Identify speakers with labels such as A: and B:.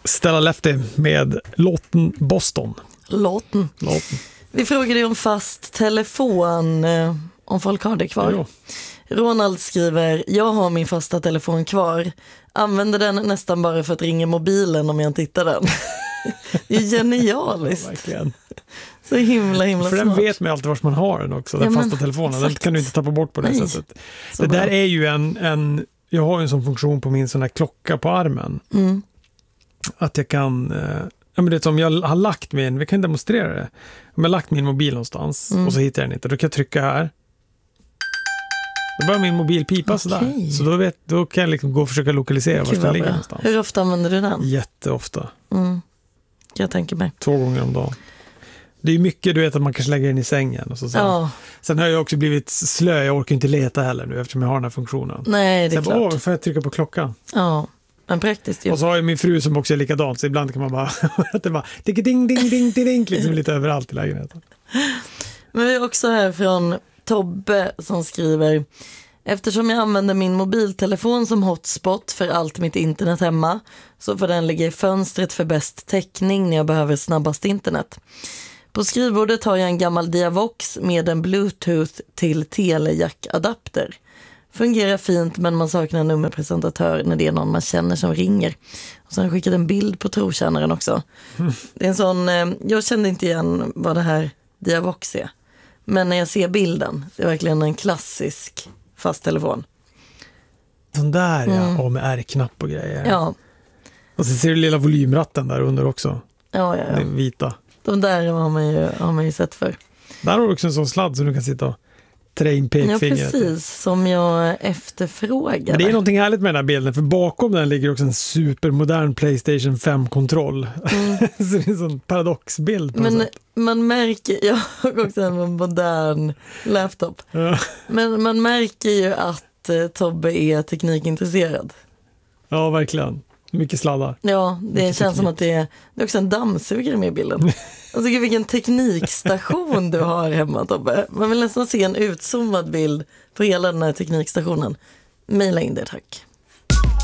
A: Stella Lefty med låten Boston.
B: Låten. Vi frågade om fast telefon, om folk har det kvar.
A: Jo.
B: Ronald skriver, jag har min fasta telefon kvar. Använder den nästan bara för att ringa mobilen om jag inte hittar den. Det är genialiskt.
A: Ja, verkligen.
B: Så himla
A: för den
B: smart.
A: vet man alltid var man har den också, den fasta telefonen. Den kan du inte tappa bort på det sättet. Det där är ju en jag har ju en sån funktion på min sån här klocka på armen. Att jag kan men det är som jag har lagt min, vi kan demonstrera det. Om jag har lagt min mobil någonstans och så hittar jag den inte, då kan jag trycka här. Då börjar min mobil pipa sådär. Så då kan jag liksom gå och försöka lokalisera var den ligger någonstans.
B: Hur ofta använder du den?
A: Jätteofta.
B: Jag tänker mig.
A: 2 gånger om dagen. Det är ju mycket, du vet, att man kanske lägger den i sängen. Och så sen.
B: Ja.
A: Sen har jag också blivit slö, jag orkar inte leta heller nu eftersom jag har den här funktionen.
B: Nej, det är klart.
A: Får jag trycka på klockan?
B: Ja, men praktiskt ju.
A: Och så har jag min fru som också är likadant, så ibland kan man bara att det bara ding ding ding ding ding liksom lite överallt i lägenheten.
B: Men vi är också här från Tobbe som skriver: eftersom jag använder min mobiltelefon som hotspot för allt mitt internet hemma, så får den ligga i fönstret för bäst täckning när jag behöver snabbast internet. På skrivbordet har jag en gammal Diavox med en Bluetooth till telejack-adapter. Fungerar fint, men man saknar en nummerpresentatör när det är någon man känner som ringer. Och så har jag skickat en bild på trotjänaren också. Det är en sån, jag kände inte igen vad det här Diavox är. Men när jag ser bilden, det är verkligen en klassisk fast telefon.
A: Sån där, ja. Och med R-knapp och grejer.
B: Ja.
A: Och så ser du lilla volymratten där under också.
B: Ja.
A: Den vita.
B: De där har man ju sett för.
A: Där har du också en sån sladd som du kan sitta och trä in pekfingret.
B: Ja, precis. Som jag efterfrågade.
A: Men det är någonting härligt med den här bilden, för bakom den ligger också en supermodern PlayStation 5-kontroll. Så det är en sån paradoxbild på något sätt.
B: Man märker, jag har också en modern laptop.
A: Ja.
B: Men man märker ju att Tobbe är teknikintresserad.
A: Ja, verkligen. Mycket sladdar.
B: Ja, det känns som att det är också en dammsugare med i bilden. Alltså vilken teknikstation du har hemma, Tobbe. Man vill nästan se en utzoomad bild på hela den här teknikstationen. Maila in det, tack.